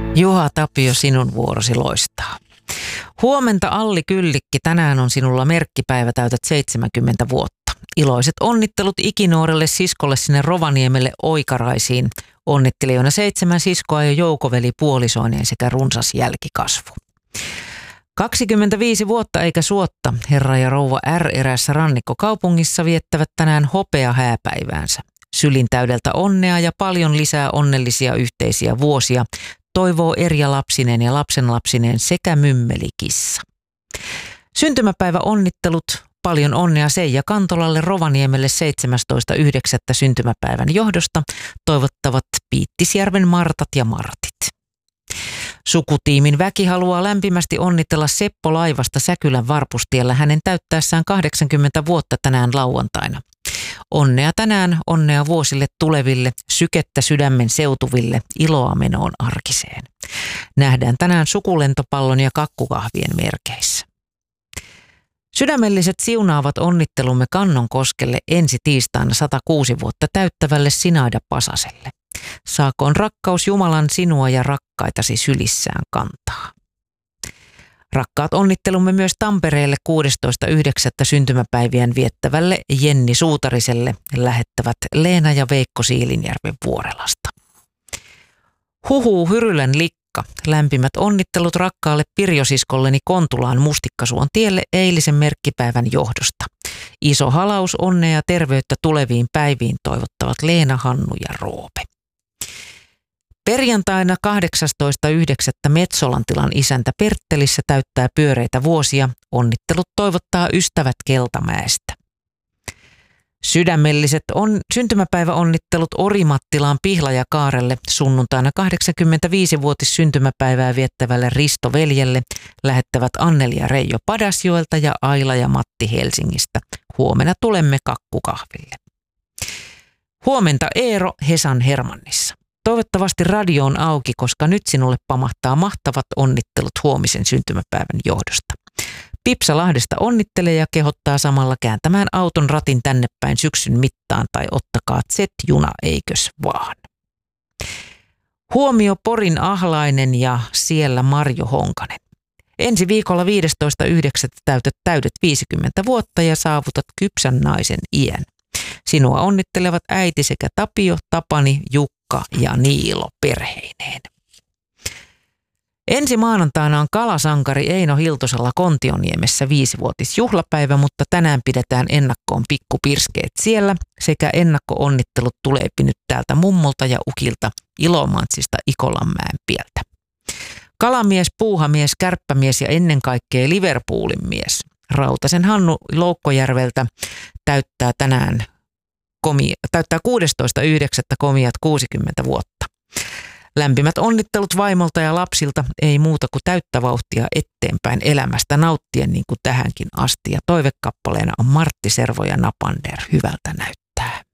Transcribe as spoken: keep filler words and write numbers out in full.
Juha Tapio, sinun vuorosi loistaa. Huomenta Alli Kyllikki, tänään on sinulla merkkipäivä, täytät seitsemänkymmentä vuotta. Iloiset onnittelut ikinuorelle siskolle sinne Rovaniemelle Oikaraisiin. Onnittelijoina seitsemän siskoa ja joukoveli puolisoineen sekä runsas jälkikasvu. kaksikymmentäviisi vuotta eikä suotta, herra ja rouva R eräässä rannikkokaupungissa viettävät tänään hopea hääpäiväänsä. Sylin täydeltä onnea ja paljon lisää onnellisia yhteisiä vuosia, toivoo Erja lapsineen ja lapsenlapsineen sekä mymmelikissa. Syntymäpäivä onnittelut, paljon onnea Seija Kantolalle Rovaniemelle seitsemästoista yhdeksättä syntymäpäivän johdosta, toivottavat Piittisjärven Martat ja Martit. Sukutiimin väki haluaa lämpimästi onnitella Seppo Laivasta Säkylän Varpustiellä hänen täyttäessään kahdeksankymmentä vuotta tänään lauantaina. Onnea tänään, onnea vuosille tuleville, sykettä sydämen seutuville, iloa menoon arkiseen. Nähdään tänään sukulentopallon ja kakkukahvien merkeissä. Sydämelliset siunaavat onnittelumme Kannonkoskelle ensi tiistaina sata kuusi vuotta täyttävälle Sinaida Pasaselle. Saakoon rakkaus Jumalan sinua ja rakkaitasi sylissään kantaa. Rakkaat onnittelumme myös Tampereelle kuudestoista yhdeksättä syntymäpäivien viettävälle Jenni Suutariselle lähettävät Leena ja Veikko Siilinjärven Vuorelasta. Huhu Hyrylän likka, lämpimät onnittelut rakkaalle Pirjosiskolleni Kontulaan Mustikkasuon tielle eilisen merkkipäivän johdosta. Iso halaus, onnea ja terveyttä tuleviin päiviin toivottavat Leena, Hannu ja Roope. Perjantaina kahdeksastoista yhdeksättä Metsolan tilan isäntä Perttelissä täyttää pyöreitä vuosia. Onnittelut toivottaa ystävät Keltamäestä. Sydämelliset on, syntymäpäiväonnittelut Orimattilaan Pihlajakaarelle sunnuntaina kahdeksankymmentäviisivuotis syntymäpäivää viettävälle Risto veljelle lähettävät Anneli ja Reijo Padasjoelta ja Aila ja Matti Helsingistä. Huomenna tulemme kakkukahville. Huomenta Eero Hesan Hermannissa. Toivottavasti radio on auki, koska nyt sinulle pamahtaa mahtavat onnittelut huomisen syntymäpäivän johdosta. Pipsa Lahdesta onnittelee ja kehottaa samalla kääntämään auton ratin tänne päin syksyn mittaan tai ottakaa Z-juna eikös vaan. Huomio Porin Ahlainen ja siellä Marjo Honkanen. Ensi viikolla viidestoista yhdeksättä täytät täydet viisikymmentä vuotta ja saavutat kypsän naisen iän. Sinua onnittelevat äiti sekä Tapio, Tapani, Jukka ja Niilo perheineen. Ensi maanantaina on kalasankari Eino Hiltosella Kontioniemessä viisivuotisjuhlapäivä, mutta tänään pidetään ennakkoon pikkupirskeet siellä sekä ennakko-onnittelut tuleepi nyt täältä mummolta ja ukilta Ilomantsista Ikolanmäen pieltä. Kalamies, puuhamies, kärppämies ja ennen kaikkea Liverpoolin mies Rautasen Hannu Loukkojärveltä täyttää tänään komi, täyttää kuudestoista yhdeksättä komiat kuusikymmentä vuotta. Lämpimät onnittelut vaimolta ja lapsilta, ei muuta kuin täyttä vauhtia eteenpäin elämästä nauttien niin kuin tähänkin asti. Ja toivekappaleena on Martti Servo ja Napander, hyvältä näyttää.